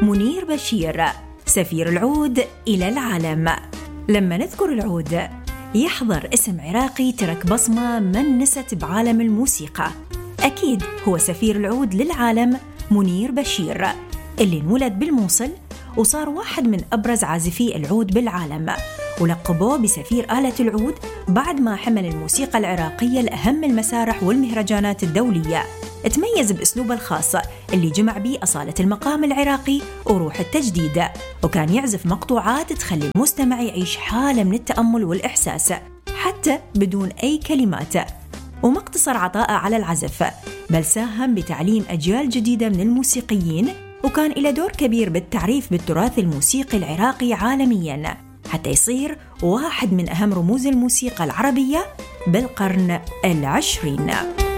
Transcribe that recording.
منير بشير، سفير العود إلى العالم. لما نذكر العود يحضر اسم عراقي ترك بصمة منست بعالم الموسيقى. أكيد هو سفير العود للعالم منير بشير، اللي انولد بالموصل وصار واحد من أبرز عازفي العود بالعالم، ولقبوه بسفير آلة العود بعد ما حمل الموسيقى العراقية لأهم المسارح والمهرجانات الدولية. تميز بأسلوبه الخاص اللي جمع بيه أصالة المقام العراقي وروح التجديد، وكان يعزف مقطوعات تخلي المستمع يعيش حالة من التأمل والإحساس حتى بدون أي كلمات. وما اقتصر عطاءه على العزف، بل ساهم بتعليم أجيال جديدة من الموسيقيين، وكان له دور كبير بالتعريف بالتراث الموسيقي العراقي عالمياً، حتى يصير واحد من أهم رموز الموسيقى العربية بالقرن 20.